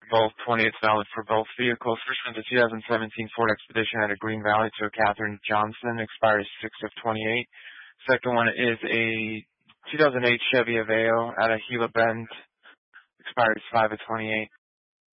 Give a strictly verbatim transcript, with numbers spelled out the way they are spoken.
both twenty-eights valid for both vehicles. First one's a two thousand seventeen Ford Expedition out of Green Valley to a Catherine Johnson, expires six of twenty-eight. Second one is a two thousand eight Chevy Aveo out of Gila Bend, expires five of twenty-eight.